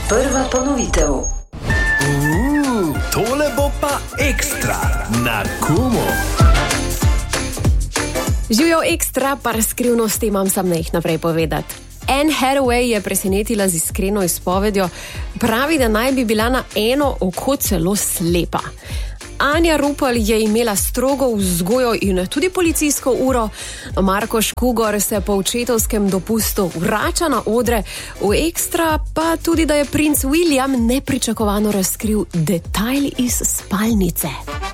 Prva ponovitev. Tole bo pa ekstra na Kumu. Živijo ekstra, par skrivnosti imam sam jih naprej povedati. Anne Hathaway je presenetila z iskreno izpovedjo. Pravi, da naj bi bila na eno oko celo slepa. Anja Rupel je imela strogo vzgojo in tudi policijsko uro. Marko Škugor se po očetovskem dopustu vrača na odre. V ekstra pa tudi, da je princ William nepričakovano razkril detajl iz spalnice.